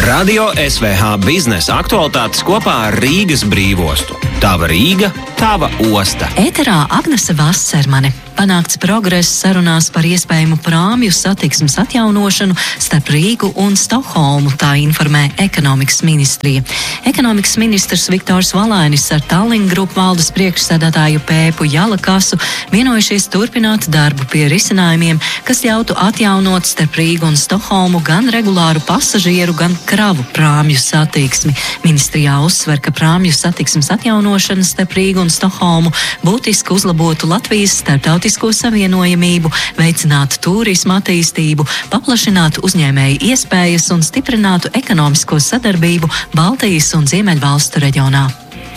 Radio SVH biznesa aktualitātes kopā ar Rīgas brīvostu. Tava Rīga, tava osta. Ēterā Agnese Vassermane. Panākts progress sarunās par iespējamu prāmju satiksmes atjaunošanu starp Rīgu un Stokholmu, tā informē ekonomikas ministrija. Ekonomikas ministrs Viktors Valainis ar Tallink Grupu valdes priekšsēdētāju Pēpu Jalakasu vienojušies turpināt darbu pie risinājumiem, kas ļautu atjaunot starp Rīgu un Stokholmu gan regulāru pasažieru, gan kravu prāmju satiksmi. Ministrijā uzsver, ka prāmju satiksmes atjaunošana starp Rīgu un Stokholmu būtiski uzlabotu Latvijas starptautisko savienojamību, veicinātu turisma attīstību, paplašinātu uzņēmēju iespējas un stiprinātu ekonomisko sadarbību Baltijas un Ziemeļvalstu reģionā.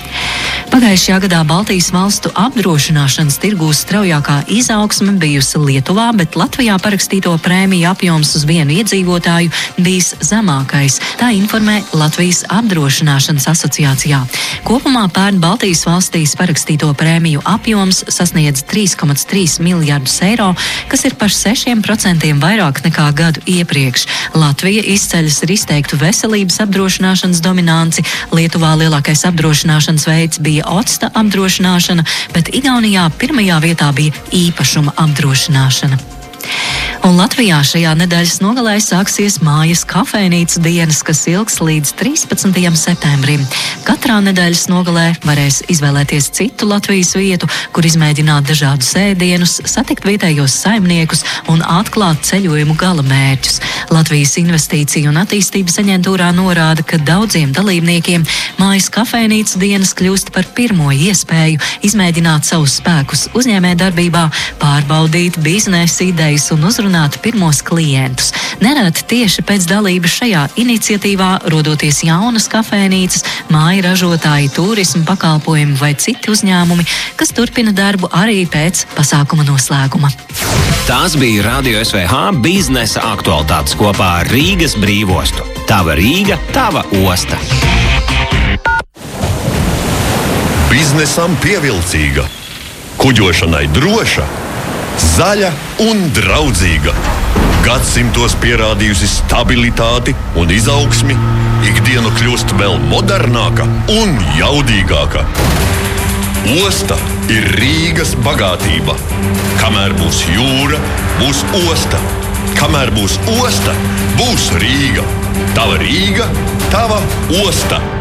Pagājušajā gadā Baltijas valstu apdrošināšanas tirgū straujākā izaugsme bijusi Lietuvā, bet Latvijā parakstīto prēmiju apjoms uz vienu iedzīvotāju bijis zemākais. Tā informē Latvijas apdrošināšanas asociācijā. Kopumā pērn Baltijas valstīs parakstīto prēmiju apjoms sasniedz 3,3 miljardus eiro, kas ir par 6% vairāk nekā gadu iepriekš. Latvija izceļas ar izteiktu veselības apdrošināšanas dominanci. Lietuvā lielākais apdrošināšanas veids bija octa apdrošināšana, bet Igaunijā pirmajā vietā bija īpašuma apdrošināšana. Un Latvijā šajā nedēļas nogalē sāksies mājas kafejnīcu dienas, kas ilgs līdz 13. septembrim. Katrā nedēļas nogalē varēs izvēlēties citu Latvijas vietu, kur izmēģināt dažādus ēdienus, satikt vietējos saimniekus un atklāt ceļojumu gala mērķus. Latvijas investīciju un attīstības aģentūrā norāda, ka daudziem dalībniekiem mājas kafejnīcu dienas kļūst par pirmo iespēju izmēģināt savus spēkus uzņēmējdarbībā, pārbaudīt biznesa idejas un uzrunāt pirmos klientus. Nereti tieši pēc dalības šajā iniciatīvā rodoties jaunas kafejnīcas, māju ražotāji, turisma pakalpojumi vai citi uzņēmumi, kas turpina darbu arī pēc pasākuma noslēguma. Tās bija Radio SVH biznesa aktualitātes kopā ar Rīgas brīvostu. Tava Rīga, tava osta. Biznesam pievilcīga, kuģošanai droša, zaļa un draudzīga. Gadsimtos pierādījusi stabilitāti un izaugsmi, ikdiena kļūst vēl modernāka un jaudīgāka. Osta ir Rīgas bagātība. Kamēr būs jūra, būs osta. Kamēr būs osta, būs Rīga. Tava Rīga, tava osta.